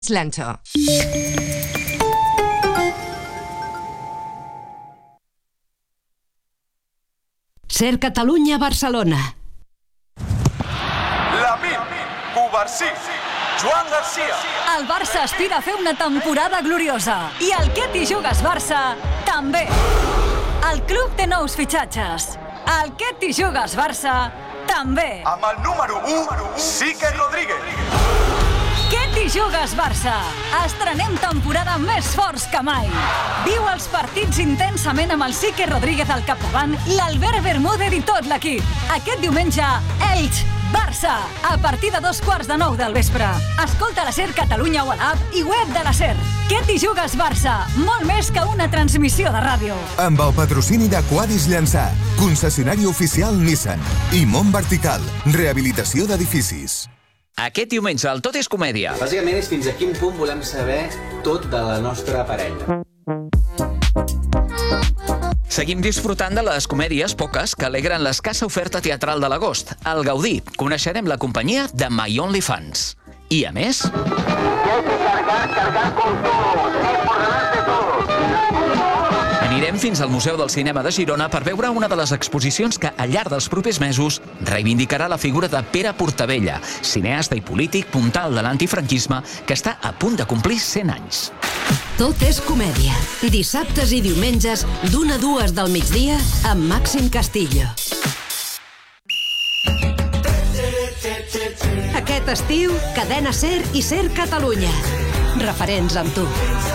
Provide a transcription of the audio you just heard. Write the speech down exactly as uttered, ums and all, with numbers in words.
Lento. Ser Catalunya, Barcelona. Lamine, Cubarsí, Joan Garcia. El Barça aspira a fer una temporada gloriosa. I el Què t'hi jugues, Barça, també. El club té nous fitxatges. El Què t'hi jugues, Barça, també. Amb el número u, Sique Rodríguez. Què t'hi jugues, Barça? Estrenem temporada més forts que mai. Viu els partits intensament amb el Sique Rodríguez al capdavant, l'Albert Bermúdez i tot l'equip. Aquest diumenge, Elx, Barça, a partir de dos quarts de nou del vespre. Escolta la SER Catalunya o a l'app i web de la SER. Què t'hi jugues, Barça? Molt més que una transmissió de ràdio. Amb el patrocini de Quadis Llançà, concessionari oficial Nissan i Mont Vertical, rehabilitació d'edificis. Aquest diumenge el Tot és Comèdia. Bàsicament és fins a quin punt volem saber tot de la nostra parella. Seguim disfrutant de les comèdies poques que alegren l'escassa oferta teatral de l'agost. Al Gaudí coneixerem la companyia de My Only Fans. I a més... Anirem fins al Museu del Cinema de Girona per veure una de les exposicions que, al llarg dels propers mesos, reivindicarà la figura de Pere Portabella, cineasta i polític puntal de l'antifranquisme que està a punt de complir cent anys. Tot és comèdia. Dissabtes i diumenges, d'una a dues del migdia, amb Màxim Castillo. Aquest estiu, Cadena SER i SER Catalunya. Referents amb tu.